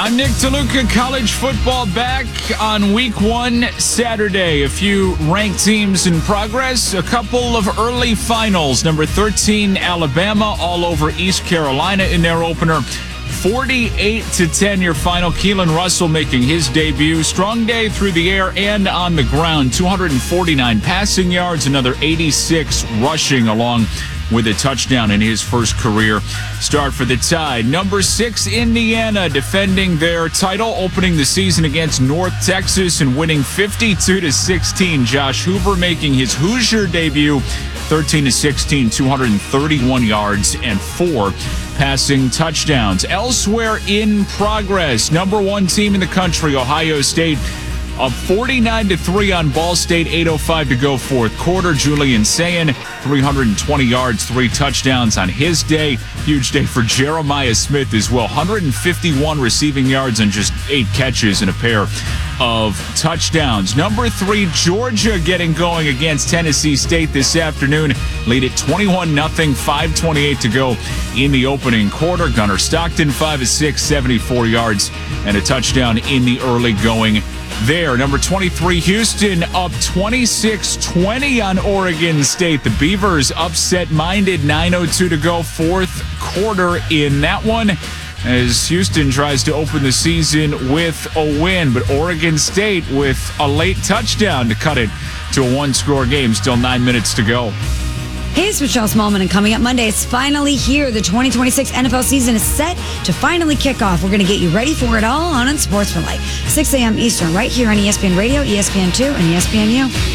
I'm Nick DeLuca. College football back on week 1 Saturday. A few ranked teams in progress. A couple of early finals. Number 13, Alabama, all over East Carolina in their opener. 48-10 your final. Keelan Russell making his debut. Strong day through the air and on the ground. 249 passing yards, another 86 rushing, along with a touchdown in his first career start for the Tide. Number 6, Indiana, defending their title, opening the season against North Texas and winning 52-16. Josh Hoover making his Hoosier debut, 13-16, 231 yards and 4 passing touchdowns. Elsewhere in progress, number 1 team in the country, Ohio State, up 49-3 on Ball State, 8:05 to go fourth quarter. Julian Sayin, 320 yards, 3 touchdowns on his day. Huge day for Jeremiah Smith as well. 151 receiving yards and just 8 catches and a pair of touchdowns. Number 3, Georgia getting going against Tennessee State this afternoon. Lead at 21-0, 5:28 to go in the opening quarter. Gunnar Stockton, 5 of 6, 74 yards and a touchdown in the early going there. Number 23, Houston, up 26-20 on Oregon State. The Beavers upset-minded, 9:02 to go, fourth quarter in that one, as Houston tries to open the season with a win. But Oregon State with a late touchdown to cut it to a 1-score game. Still 9 minutes to go. Hey, it's Michelle Smallman, and coming up Monday, it's finally here. The 2026 NFL season is set to finally kick off. We're going to get you ready for it all on Unsportsmanlike. 6 a.m. Eastern, right here on ESPN Radio, ESPN2, and ESPNU.